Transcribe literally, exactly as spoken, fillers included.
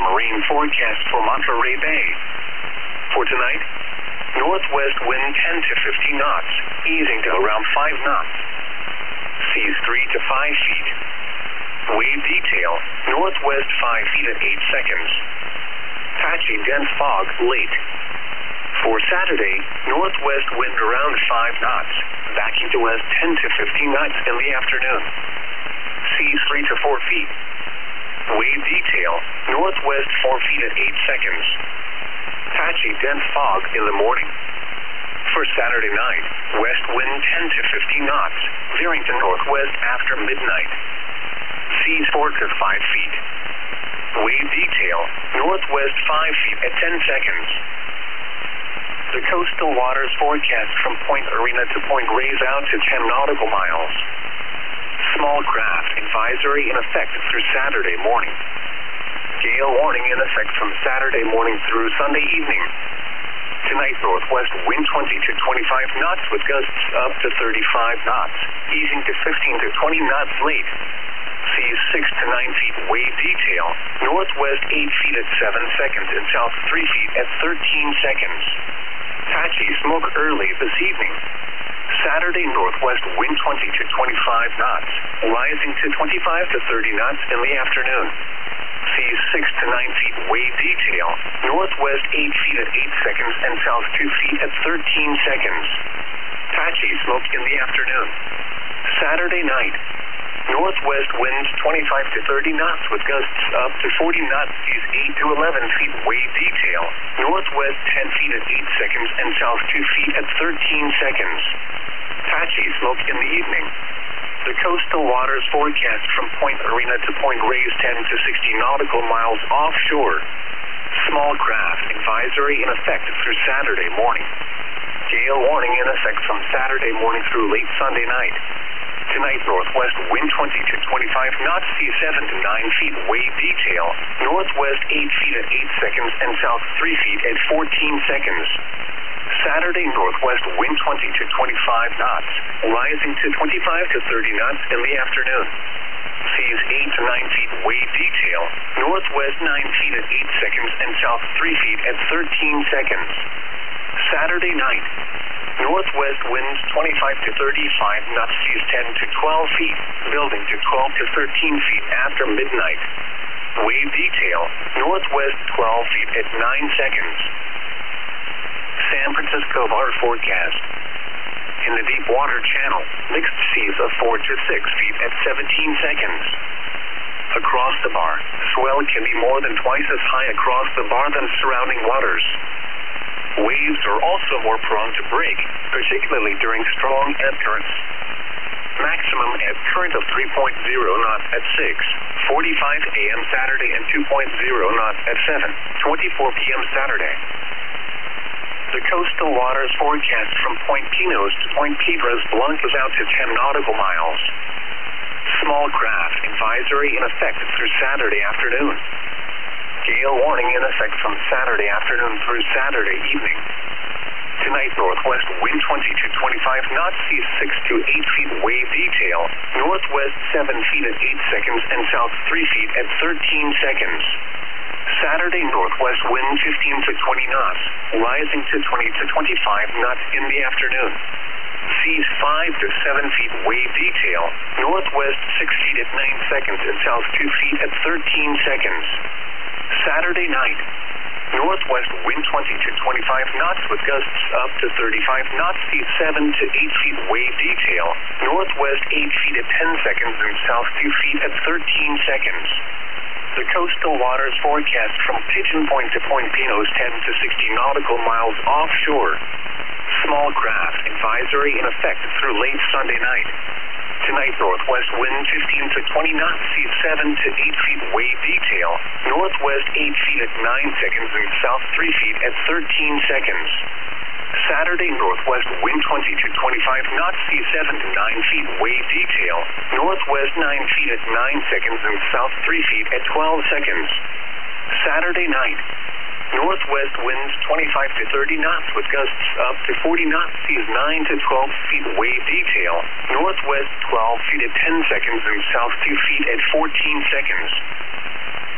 marine forecast for Monterey Bay. For tonight, northwest wind ten to fifteen knots, easing to around five knots. Seas three to five feet. Wave detail, northwest five feet at eight seconds. Patchy dense fog late. For Saturday, northwest wind around five knots, backing to west ten to fifteen knots in the afternoon. Seas three to four feet. Wave detail, northwest four feet at eight seconds. Patchy dense fog in the morning. For Saturday night, west wind ten to fifteen knots, veering to northwest after midnight. Seas four to five feet. Wave detail, northwest five feet at ten seconds. The coastal waters forecast from Point Arena to Point Reyes out to ten nautical miles. Small craft advisory in effect through Saturday morning. Gale warning in effect from Saturday morning through Sunday evening. Tonight, northwest wind twenty to twenty-five knots with gusts up to thirty-five knots, easing to fifteen to twenty knots late. Seas six to nine feet wave detail, northwest eight feet at seven seconds and south three feet at thirteen seconds. Patchy smoke early this evening. Saturday, northwest wind twenty to twenty-five knots, rising to twenty-five to thirty knots in the afternoon. Seas six to nine feet wave detail, northwest eight feet at eight seconds and south two feet at thirteen seconds. Patchy smoke in the afternoon. Saturday night, northwest winds twenty-five to thirty knots with gusts up to forty knots, seas eight to eleven feet wave detail, northwest ten feet at eight seconds and south two feet at thirteen seconds. Patchy smoke in the evening. The coastal waters forecast from Point Arena to Point Reyes ten to sixty nautical miles offshore. Small craft advisory in effect through Saturday morning. Gale warning in effect from Saturday morning through late Sunday night. Tonight, northwest wind twenty to twenty-five knots, seas seven to nine feet wave detail, northwest eight feet at eight seconds and south three feet at fourteen seconds. Saturday, northwest wind twenty to twenty-five knots, rising to twenty-five to thirty knots in the afternoon. Seas eight to nine feet wave detail, northwest nine feet at eight seconds and south three feet at thirteen seconds. Saturday night, northwest winds twenty-five to thirty-five knots, seas ten to twelve feet, building to twelve to thirteen feet after midnight. Wave detail, northwest twelve feet at nine seconds. San Francisco water forecast. In the deep water channel, mixed seas of four to six feet at seventeen seconds. Across the bar, swell can be more than twice as high across the bar than surrounding waters. Waves are also more prone to break, particularly during strong ebb currents. Maximum ebb current of three point zero knots at six forty-five a m Saturday and two point zero knots at seven twenty-four p m Saturday. The coastal waters forecast from Point Pinos to Point Piedras Blancas out to ten nautical miles. Small craft advisory in effect through Saturday afternoon. Gale warning in effect from Saturday afternoon through Saturday evening. Tonight, northwest wind twenty to twenty-five knots, seas six to eight feet wave detail, northwest seven feet at eight seconds and south three feet at thirteen seconds. Saturday, northwest wind fifteen to twenty knots, rising to twenty to twenty-five knots in the afternoon. Seas five to seven feet wave detail, northwest six feet at nine seconds and south two feet at thirteen seconds. Saturday night, northwest wind twenty to twenty-five knots with gusts up to thirty-five knots, seas seven to eight feet wave detail, northwest eight feet at ten seconds and south two feet at thirteen seconds. The coastal waters forecast from Pigeon Point to Point Pinos ten to sixty nautical miles offshore. Small craft advisory in effect through late Sunday night. Tonight, northwest wind fifteen to twenty knots, seas seven to eight feet wave detail, northwest eight feet at nine seconds and south three feet at thirteen seconds. Saturday, northwest wind twenty to twenty-five knots, seas seven to nine feet wave detail, northwest nine feet at nine seconds and south three feet at twelve seconds. Saturday night, northwest winds twenty-five to thirty knots with gusts up to forty knots, seas nine to twelve feet wave detail, northwest twelve feet at ten seconds and south two feet at fourteen seconds.